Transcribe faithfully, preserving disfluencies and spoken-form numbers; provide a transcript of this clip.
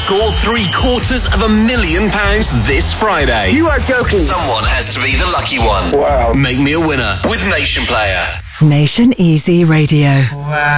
score three quarters of a million pounds this Friday. You are joking. Someone has to be the lucky one. Wow. Make me a winner with Nation Player. Nation Easy Radio. Wow.